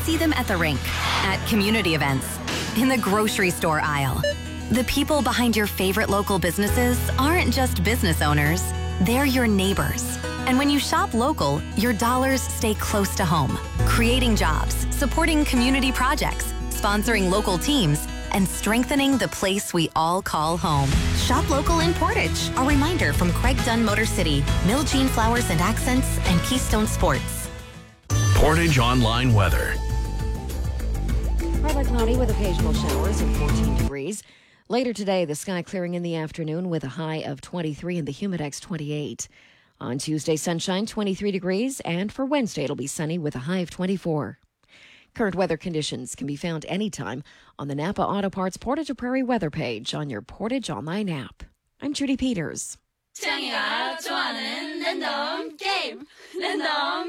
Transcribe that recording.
see them at the rink, at community events, in the grocery store aisle. The people behind your favorite local businesses aren't just business owners, they're your neighbors. And when you shop local, your dollars stay close to home, creating jobs, supporting community projects, sponsoring local teams, and strengthening the place we all call home. Shop local in Portage. A reminder from Craig Dunn Motor City, Miljean Flowers and Accents, and Keystone Sports. Portage Online weather. Partly cloudy with occasional showers at 14 degrees. Later today, the sky clearing in the afternoon with a high of 23 and the Humidex 28. On Tuesday, sunshine, 23 degrees, and for Wednesday, it'll be sunny with a high of 24. Current weather conditions can be found anytime on the Napa Auto Parts Portage to Prairie weather page on your Portage Online app. I'm Judy Peters. 창이가 좋아하는 랜덤 게임. 랜덤